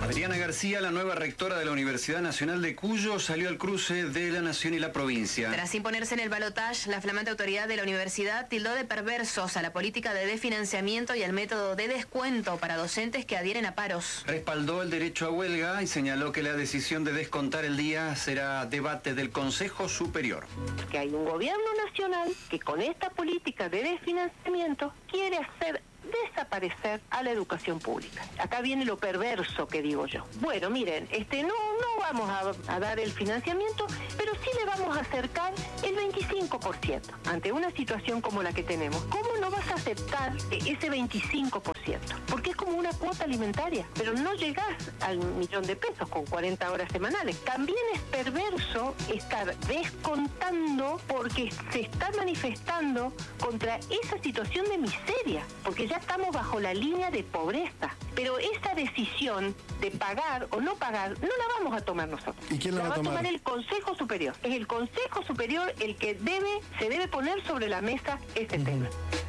Adriana García, la nueva rectora de la Universidad Nacional de Cuyo, salió al cruce de la nación y la provincia. Tras imponerse en el balotaje, la flamante autoridad de la universidad tildó de perversos a la política de desfinanciamiento y al método de descuento para docentes que adhieren a paros. Respaldó el derecho a huelga y señaló que la decisión de descontar el día será debate del Consejo Superior. Que hay un gobierno nacional que con esta política de desfinanciamiento quiere hacer desaparecer a la educación pública. Acá viene lo perverso que digo yo. Bueno, miren, no vamos a dar el financiamiento, pero sí le vamos a acercar el 25%. Ante una situación como la que tenemos, ¿cómo no vas a aceptar ese 25%? Porque es como una cuota alimentaria, pero no llegás al 1.000.000 de pesos con 40 horas semanales. También es perverso estar descontando porque se está manifestando contra esa situación de miseria, porque ya estamos bajo la línea de pobreza. Pero esa decisión de pagar o no pagar no la vamos a tomar nosotros. ¿Y quién la va a tomar? El Consejo Superior. Es el Consejo Superior el que se debe poner sobre la mesa este tema.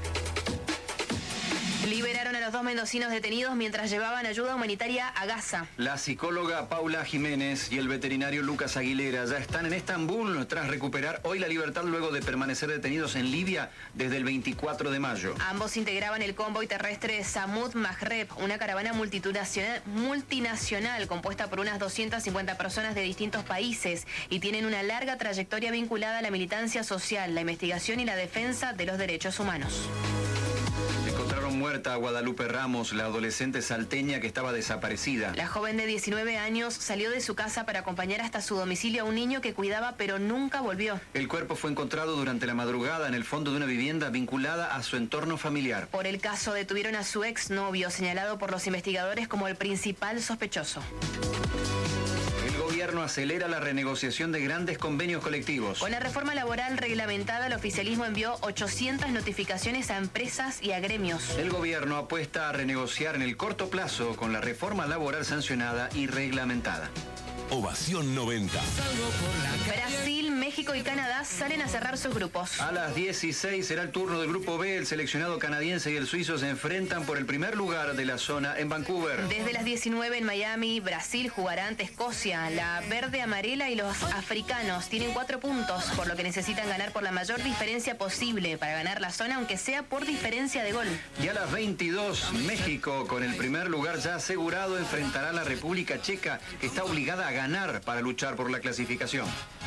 Liberaron a los 2 mendocinos detenidos mientras llevaban ayuda humanitaria a Gaza. La psicóloga Paula Jiménez y el veterinario Lucas Aguilera ya están en Estambul tras recuperar hoy la libertad luego de permanecer detenidos en Libia desde el 24 de mayo. Ambos integraban el convoy terrestre Samud Maghreb, una caravana multinacional compuesta por unas 250 personas de distintos países y tienen una larga trayectoria vinculada a la militancia social, la investigación y la defensa de los derechos humanos. Encontraron muerta a Guadalupe Ramos, la adolescente salteña que estaba desaparecida. La joven de 19 años salió de su casa para acompañar hasta su domicilio a un niño que cuidaba pero nunca volvió. El cuerpo fue encontrado durante la madrugada en el fondo de una vivienda vinculada a su entorno familiar. Por el caso detuvieron a su exnovio, señalado por los investigadores como el principal sospechoso. El gobierno acelera la renegociación de grandes convenios colectivos. Con la reforma laboral reglamentada, el oficialismo envió 800 notificaciones a empresas y a gremios. El gobierno apuesta a renegociar en el corto plazo con la reforma laboral sancionada y reglamentada. Ovación 90. Brasil, México y Canadá salen a cerrar sus grupos. A las 16 será el turno del grupo B. El seleccionado canadiense y el suizo se enfrentan por el primer lugar de la zona en Vancouver. Desde las 19 en Miami, Brasil jugará ante Escocia. La verde, amarela y los africanos tienen 4 puntos, por lo que necesitan ganar por la mayor diferencia posible para ganar la zona, aunque sea por diferencia de gol. Y a las 22, México, con el primer lugar ya asegurado, enfrentará a la República Checa, que está obligada a ganar para luchar por la clasificación.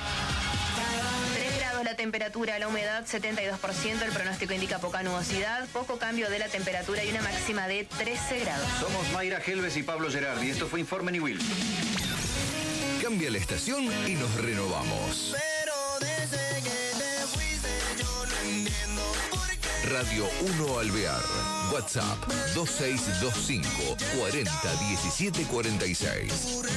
3 grados la temperatura, la humedad 72%, el pronóstico indica poca nubosidad, poco cambio de la temperatura y una máxima de 13 grados. Somos Mayra Helves y Pablo Gerardi. Esto fue Informe Niwil. Cambia la estación y nos renovamos. Pero desde que te fuiste yo no entiendo por qué. Radio 1 Alvear. WhatsApp 2625 40 17 46.